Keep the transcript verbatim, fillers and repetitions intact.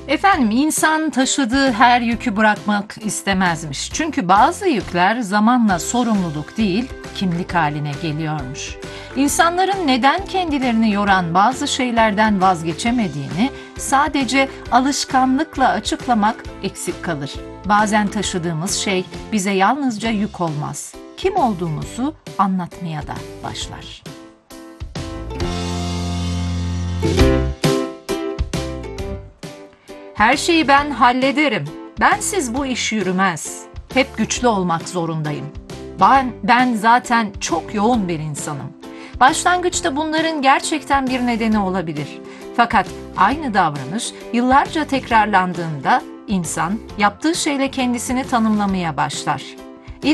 Efendim, insan taşıdığı her yükü bırakmak istemezmiş. Çünkü bazı yükler zamanla sorumluluk değil, kimlik haline geliyormuş. İnsanların neden kendilerini yoran bazı şeylerden vazgeçemediğini sadece alışkanlıkla açıklamak eksik kalır. Bazen taşıdığımız şey bize yalnızca yük olmaz, kim olduğumuzu anlatmaya da başlar. Her şeyi ben hallederim. Bensiz bu iş yürümez. Hep güçlü olmak zorundayım. Ben, ben zaten çok yoğun bir insanım. Başlangıçta bunların gerçekten bir nedeni olabilir. Fakat aynı davranış yıllarca tekrarlandığında insan yaptığı şeyle kendisini tanımlamaya başlar.